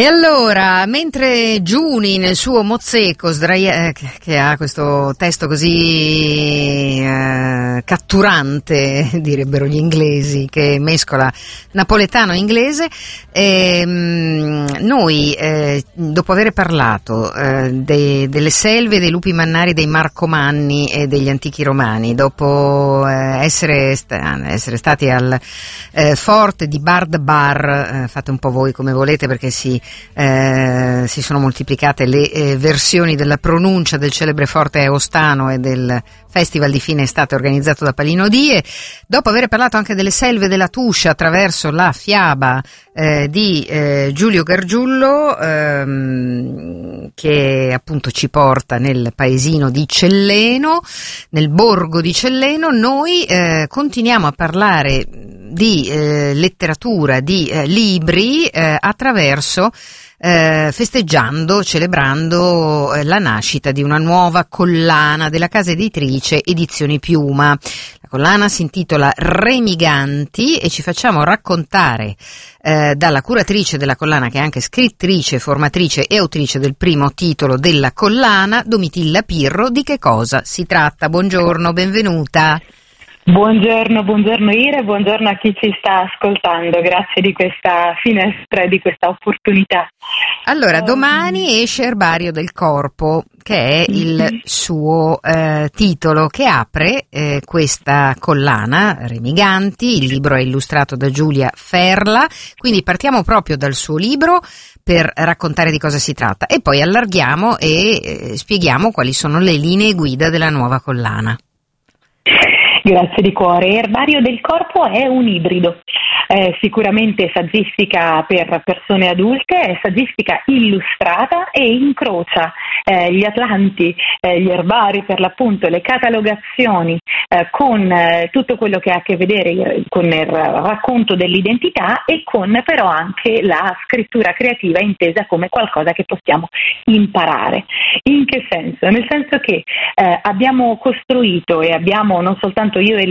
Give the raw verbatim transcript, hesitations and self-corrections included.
E allora, mentre Giuni nel suo mozzeco sdraia- che ha questo testo così eh, catturante, direbbero gli inglesi, che mescola napoletano e inglese, ehm, noi eh, dopo aver parlato eh, de- delle selve, dei lupi mannari, dei Marcomanni e degli antichi romani, dopo eh, essere, sta- essere stati al eh, forte di Bard Bar, eh, fate un po' voi come volete perché si Eh, si sono moltiplicate le eh, versioni della pronuncia del celebre forte Aostano e del festival di fine estate organizzato da Palino Die. Dopo aver parlato anche delle selve della Tuscia attraverso la fiaba eh, di eh, Giulio Gargiullo, ehm, che appunto ci porta nel paesino di Celleno, nel borgo di Celleno, noi eh, continuiamo a parlare di eh, letteratura, di eh, libri eh, attraverso Eh, festeggiando, celebrando eh, la nascita di una nuova collana della casa editrice Edizioni Piuma. La collana si intitola Remiganti e ci facciamo raccontare eh, dalla curatrice della collana, che è anche scrittrice, formatrice e autrice del primo titolo della collana, Domitilla Pirro, di che cosa si tratta. Buongiorno, benvenuta. Buongiorno, buongiorno Ira, buongiorno a chi ci sta ascoltando, grazie di questa finestra e di questa opportunità. Allora, domani esce Erbario del Corpo, che è il suo eh, titolo, che apre eh, questa collana, Remiganti. Il libro è illustrato da Giulia Ferla, quindi partiamo proprio dal suo libro per raccontare di cosa si tratta e poi allarghiamo e eh, spieghiamo quali sono le linee guida della nuova collana. Grazie di cuore. Erbario del Corpo è un ibrido, eh, sicuramente saggistica per persone adulte, è saggistica illustrata e incrocia eh, gli atlanti, eh, gli erbari per l'appunto, le catalogazioni eh, con eh, tutto quello che ha a che vedere con il racconto dell'identità e con però anche la scrittura creativa intesa come qualcosa che possiamo imparare. In che senso? Nel senso che eh, abbiamo costruito e abbiamo non soltanto io e